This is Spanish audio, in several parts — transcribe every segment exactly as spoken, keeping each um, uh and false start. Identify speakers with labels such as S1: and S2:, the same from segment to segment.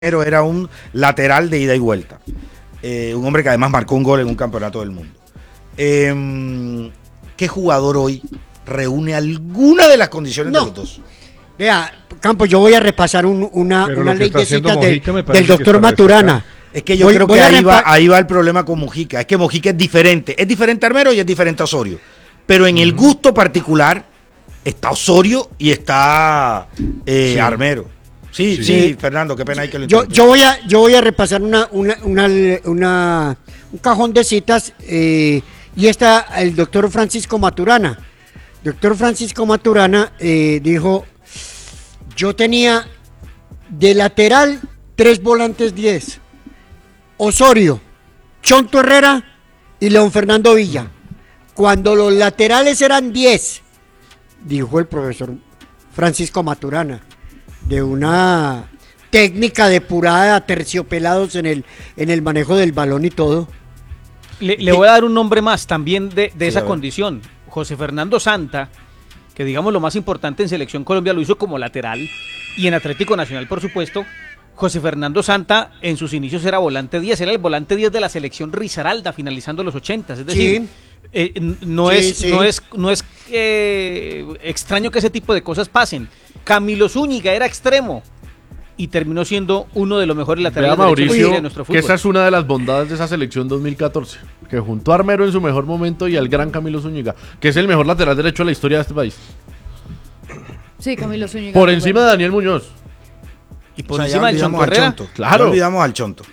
S1: Pero era un lateral de ida y vuelta. Eh, un hombre que además marcó un gol en un campeonato del mundo. Eh, ¿Qué jugador hoy reúne alguna de las condiciones
S2: no.
S1: de los dos?
S2: Vea, Campos, yo voy a repasar un, una, una ley de citas de, del doctor
S1: que
S2: Maturana.
S1: Es que yo voy, creo que ahí va, ahí va el problema con Mojica. Es que Mojica es diferente. Es diferente a Armero y es diferente a Osorio. Pero en uh-huh. el gusto particular está Osorio y está eh, sí. Armero. Sí, sí, sí, Fernando, qué pena hay que lo
S2: yo, yo voy a yo voy a repasar una una, una, una un cajón de citas eh, y está el doctor Francisco Maturana. Doctor Francisco Maturana eh, dijo, yo tenía de lateral tres volantes diez, Osorio, Chonto Herrera y León Fernando Villa. Cuando los laterales eran diez, dijo el profesor Francisco Maturana, de una técnica depurada, aterciopelados en el, en el manejo del balón y todo.
S3: Le, le voy a dar un nombre más también de, de sí, esa condición. José Fernando Santa, que digamos lo más importante en Selección Colombia lo hizo como lateral y en Atlético Nacional, por supuesto. José Fernando Santa en sus inicios era volante diez, era el volante diez de la Selección Risaralda finalizando los ochentas, es decir... Sí. Eh, no, sí, es, sí. no es no es eh, extraño que ese tipo de cosas pasen. Camilo Zúñiga era extremo y terminó siendo uno de los mejores laterales
S4: Vea, Mauricio,
S3: de nuestro fútbol.
S4: Que esa es una de las bondades de esa selección dos mil catorce, que junto a Armero en su mejor momento y al gran Camilo Zúñiga, que es el mejor lateral derecho de la historia de este país.
S5: Sí, Camilo Zúñiga.
S4: Por encima bueno. de Daniel Muñoz.
S3: Y por o sea, encima del Chonto Herrera.
S1: Claro. No olvidamos al Chonto.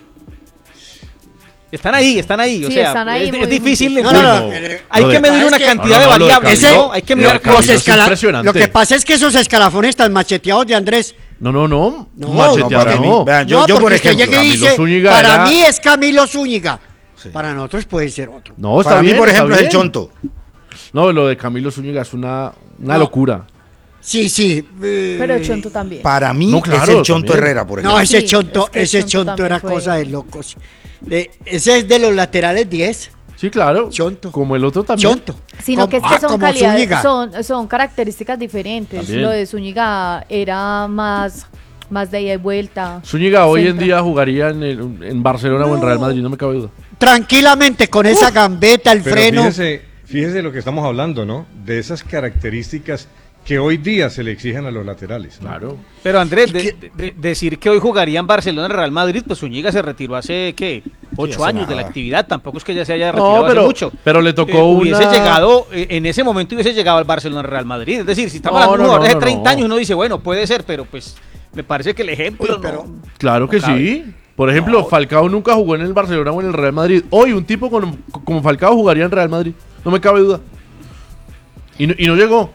S3: Están ahí, están ahí, o
S5: sí,
S3: sea,
S5: ahí
S3: es, es difícil.
S2: No, no, no,
S3: hay que medir una cantidad
S2: no,
S3: no, de variables,
S2: ese,
S3: ¿no? Hay que medir
S2: los escala- Lo que pasa es que esos escalafones están macheteados de Andrés.
S4: No, no, no,
S2: no
S4: macheteados
S2: no. Vean, yo,
S4: no,
S2: yo por ejemplo, que dice, para era... mí es Camilo Zúñiga, sí. Para nosotros puede ser otro.
S4: No, está
S1: para
S4: bien,
S1: mí, por ejemplo,
S4: es
S1: el Chonto.
S4: No, lo de Camilo Zúñiga es una, una no. locura.
S2: Sí, sí.
S5: Eh, Pero el Chonto también.
S1: Para mí
S4: no, claro,
S1: es el Chonto
S4: también.
S1: Herrera, por ejemplo.
S2: No, ese
S5: sí,
S2: Chonto,
S5: es que
S2: ese
S5: Chonto,
S2: Chonto era
S5: fue...
S2: cosa de locos. De, ese es de los laterales diez.
S4: Sí, claro.
S2: Chonto.
S4: Como el otro también.
S2: Chonto.
S5: Sino
S2: como,
S5: que es que son
S2: ah,
S5: calidades, son, son características diferentes.
S4: También.
S5: Lo de Zúñiga era más, más de ida y vuelta.
S4: Zúñiga hoy centro. En día jugaría en, el, en Barcelona no. o en Real Madrid, no me cabe duda.
S2: Tranquilamente, con esa Uf. gambeta, el
S6: Pero
S2: freno.
S6: Fíjese, fíjese de lo que estamos hablando, ¿no? De esas características que hoy día se le exigen a los laterales, ¿no?
S4: Claro.
S3: Pero Andrés, de, de, de decir que hoy jugaría en Barcelona, en Real Madrid, pues Zúñiga se retiró hace, ¿qué? Ocho sí, años nada. de la actividad, tampoco es que ya se haya retirado
S4: no, pero,
S3: hace mucho.
S4: Pero le tocó
S3: eh, hubiese
S4: una...
S3: llegado, eh, en ese momento hubiese llegado al Barcelona, Real Madrid. Es decir, si estamos
S4: no,
S3: hablando de
S4: no,
S3: un jugador
S4: no,
S3: de treinta
S4: no.
S3: años, uno dice, bueno, puede ser, pero pues me parece que el ejemplo
S2: Uy, pero,
S3: no,
S4: Claro
S3: no
S4: que
S3: cabe.
S4: sí. Por ejemplo, no. Falcao nunca jugó en el Barcelona o en el Real Madrid. Hoy un tipo con, como Falcao jugaría en Real Madrid. No me cabe duda. Y no, y no llegó.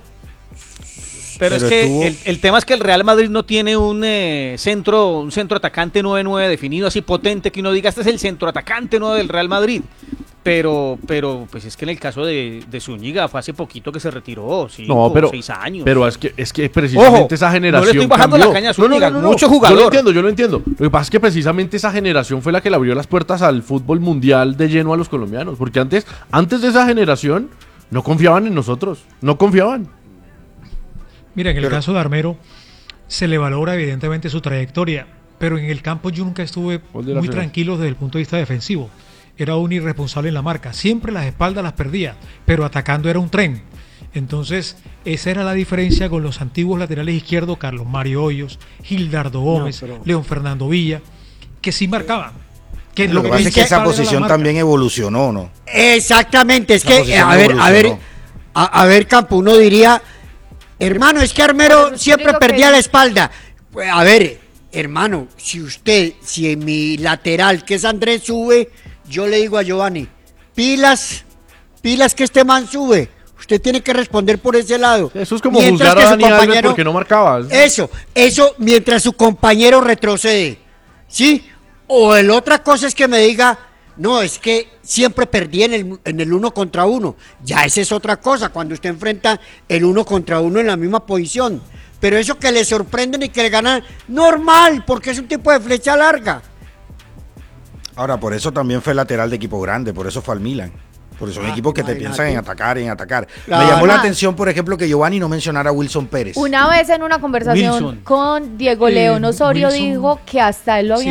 S3: Pero, Pero es que estuvo... el, el tema es que el Real Madrid no tiene un eh, centro un centro atacante nueve nueve definido así potente que uno diga este es el centro atacante nueve del Real Madrid. Pero pero pues es que en el caso de, de Zúñiga fue hace poquito que se retiró, cinco,
S4: no, pero,
S3: seis años.
S4: Pero es que es que precisamente
S3: Ojo,
S4: esa generación
S3: no le estoy bajando
S4: cambió.
S3: la caña a Zúñiga,
S4: no, no, no,
S3: mucho
S4: no.
S3: jugador.
S4: Yo lo entiendo, yo lo entiendo. Lo que pasa es que precisamente esa generación fue la que le abrió las puertas al fútbol mundial de lleno a los colombianos, porque antes antes de esa generación no confiaban en nosotros, no confiaban.
S7: Mira, en el
S1: pero,
S7: caso de Armero se le valora evidentemente su trayectoria, pero en el campo yo nunca estuve muy tranquilo desde el punto de vista defensivo. Era un irresponsable en la marca, siempre las espaldas las perdía, pero atacando era un tren. Entonces, esa era la diferencia con los antiguos laterales izquierdos, Carlos Mario Hoyos, Gildardo Gómez, no, pero... León Fernando Villa, que sí marcaban.
S1: Que lo que pasa es que esa posición también evolucionó, ¿no?
S2: Exactamente, es que, a ver, a ver, a, a ver, Campo, uno diría... Hermano, es que Armero siempre perdía que... la espalda. Pues, a ver, hermano, si usted, si en mi lateral, que es Andrés, sube, yo le digo a Giovanni, pilas, pilas que este man sube. Usted tiene que responder por ese lado.
S4: Eso es como mientras juzgar a Dani Alves porque no marcaba.
S2: Eso, eso, mientras su compañero retrocede. ¿Sí? O el otra cosa es que me diga... No, es que siempre perdí en el, en el uno contra uno. Ya esa es otra cosa, cuando usted enfrenta el uno contra uno en la misma posición. Pero eso que le sorprenden y que le ganan, normal, porque es un tipo de flecha larga.
S1: Ahora, por eso también fue lateral de equipo grande, por eso fue al Milan. Porque son
S2: Ah,
S1: equipos que te
S2: imagínate.
S1: piensan en atacar, en atacar.
S2: Claro.
S1: Me llamó la
S5: Más.
S1: atención, por ejemplo, que Giovanni no mencionara a Wilson Pérez.
S5: Una vez en una conversación
S3: Wilson.
S5: con Diego
S7: Eh,
S5: León Osorio
S7: Wilson.
S5: dijo que hasta él lo habían